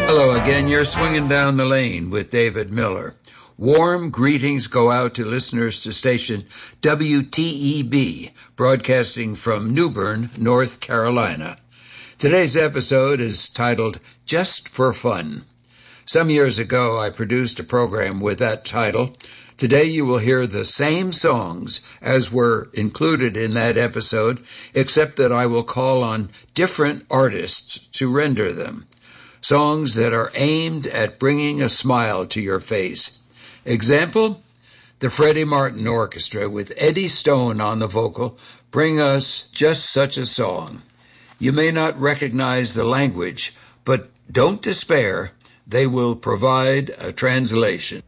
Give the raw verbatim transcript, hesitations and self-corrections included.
Hello again. You're swinging down the lane with David Miller. Warm greetings go out to listeners to station W T E B, broadcasting from New Bern, North Carolina. Today's episode is titled Just for Fun. Some years ago, I produced a program with that title. Today you will hear the same songs as were included in that episode, except that I will call on different artists to render them. Songs that are aimed at bringing a smile to your face. Example, the Freddie Martin Orchestra with Eddie Stone on the vocal bring us Just Such a Song. You may not recognize the language, but don't despair. They will provide a translation.